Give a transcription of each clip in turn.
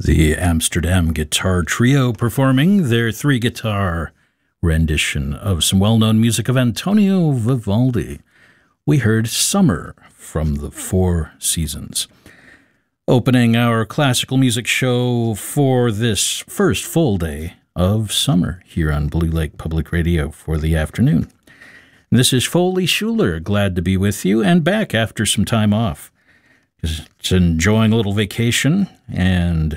The Amsterdam Guitar Trio performing their three-guitar rendition of some well-known music of Antonio Vivaldi. We heard Summer from the Four Seasons. Opening our classical music show for this first full day of summer here on Blue Lake Public Radio for the afternoon. This is Foley Schuler, glad to be with you and back after some time off. Just enjoying a little vacation and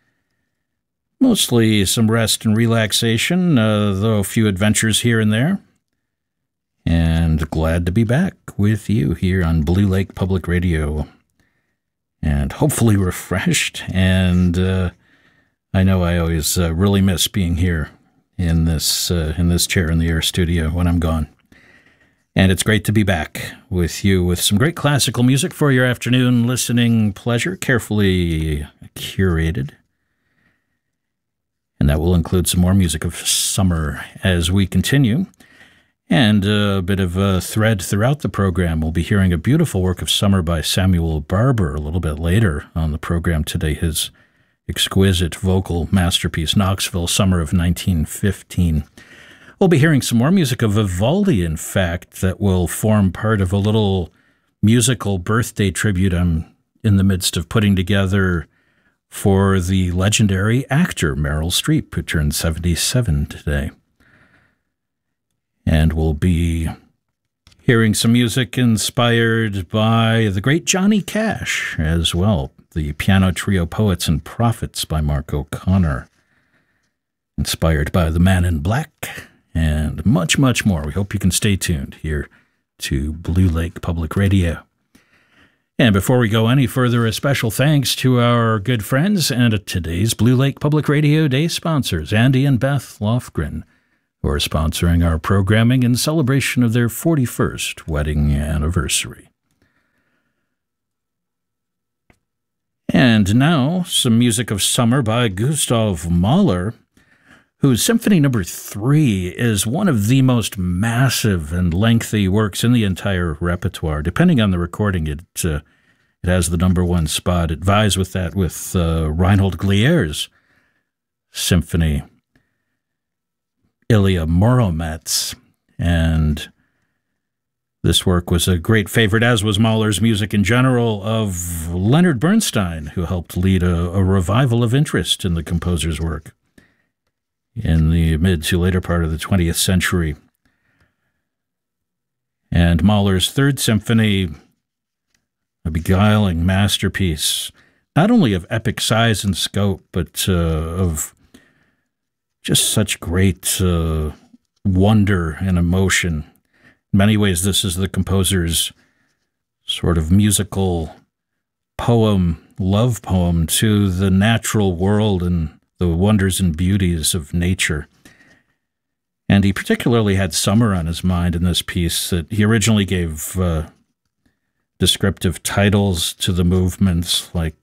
mostly some rest and relaxation, though a few adventures here and there. And glad to be back with you here on Blue Lake Public Radio. And hopefully refreshed. And I know I always really miss being here in this chair in the air studio when I'm gone. And it's great to be back with you with some great classical music for your afternoon listening pleasure, carefully curated. And that will include some more music of summer as we continue. And a bit of a thread throughout the program. We'll be hearing a beautiful work of summer by Samuel Barber a little bit later on the program today. His exquisite vocal masterpiece, Knoxville, Summer of 1915. We'll be hearing some more music of Vivaldi, in fact, that will form part of a little musical birthday tribute I'm in the midst of putting together for the legendary actor Meryl Streep, who turned 77 today. And we'll be hearing some music inspired by the great Johnny Cash as well, the piano trio Poets and Prophets by Mark O'Connor, inspired by The Man in Black, and much, much more. We hope you can stay tuned here to Blue Lake Public Radio. And before we go any further, a special thanks to our good friends and today's Blue Lake Public Radio Day sponsors, Andy and Beth Lofgren, who are sponsoring our programming in celebration of their 41st wedding anniversary. And now, some music of summer by Gustav Mahler, whose Symphony No. 3 is one of the most massive and lengthy works in the entire repertoire. Depending on the recording, it has the number one spot. It vies with that with Reinhold Glier's symphony, Ilya Muromets. And this work was a great favorite, as was Mahler's music in general, of Leonard Bernstein, who helped lead a revival of interest in the composer's work in the mid to later part of the 20th century. And Mahler's Third Symphony, a beguiling masterpiece, not only of epic size and scope, but of just such great wonder and emotion. In many ways, this is the composer's sort of musical poem, love poem to the natural world and the wonders and beauties of nature. And he particularly had summer on his mind in this piece. That he originally gave descriptive titles to the movements, like,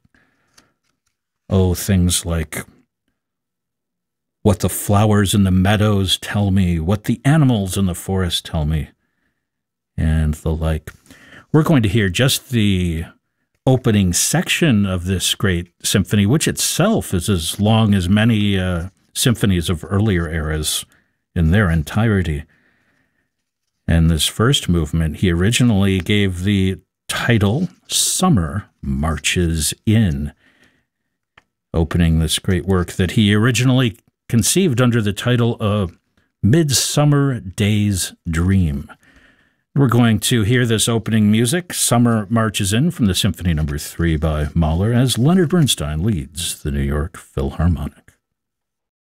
things like, what the flowers in the meadows tell me, what the animals in the forest tell me, and the like. We're going to hear just the opening section of this great symphony, which itself is as long as many symphonies of earlier eras in their entirety. And this first movement, he originally gave the title Summer Marches In, opening this great work that he originally conceived under the title of Midsummer Day's Dream. We're going to hear this opening music, Summer Marches In, from the Symphony No. 3 by Mahler, as Leonard Bernstein leads the New York Philharmonic.